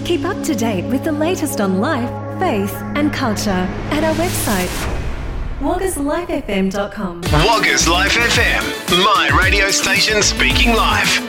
Keep up to date with the latest on life, faith and culture at our website, waggerslifefm.com. Waggers Life FM, my radio station speaking life.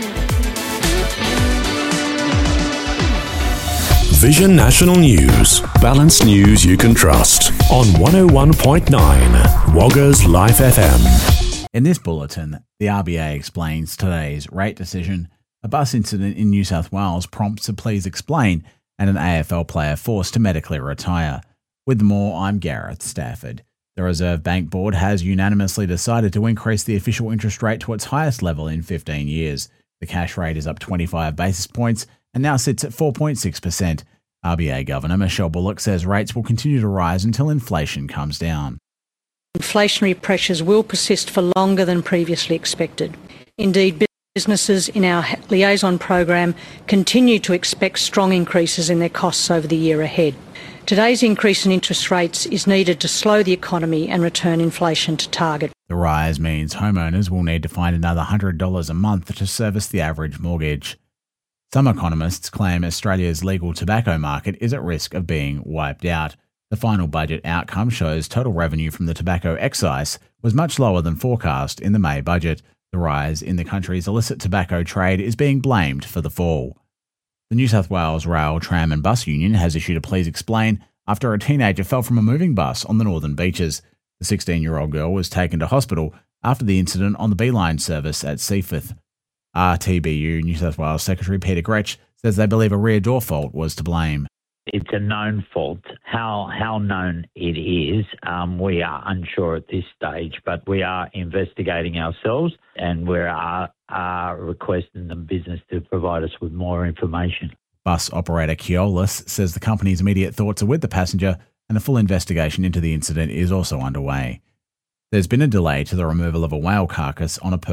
Vision National News. Balanced news you can trust on 101.9 Waggers Life FM. In this bulletin, the RBA explains today's rate decision, a bus incident in New South Wales prompts a please explain, and an AFL player forced to medically retire. With more, I'm Gareth Stafford. The Reserve Bank Board has unanimously decided to increase the official interest rate to its highest level in 15 years. The cash rate is up 25 basis points and now sits at 4.6%. RBA Governor Michelle Bullock says rates will continue to rise until inflation comes down. Inflationary pressures will persist for longer than previously expected. Indeed, businesses in our liaison program continue to expect strong increases in their costs over the year ahead. Today's increase in interest rates is needed to slow the economy and return inflation to target. The rise means homeowners will need to find another $100 a month to service the average mortgage. Some economists claim Australia's legal tobacco market is at risk of being wiped out. The final budget outcome shows total revenue from the tobacco excise was much lower than forecast in the May budget. The rise in the country's illicit tobacco trade is being blamed for the fall. The New South Wales Rail, Tram and Bus Union has issued a please explain after a teenager fell from a moving bus on the Northern Beaches. The 16-year-old girl was taken to hospital after the incident on the B-Line service at Seaforth. RTBU New South Wales Secretary Peter Gretsch says they believe a rear door fault was to blame. It's a known fault. How known it is, we are unsure at this stage, but we are investigating ourselves and we are requesting the business to provide us with more information. Bus operator Keolis says the company's immediate thoughts are with the passenger and a full investigation into the incident is also underway. There's been a delay to the removal of a whale carcass on a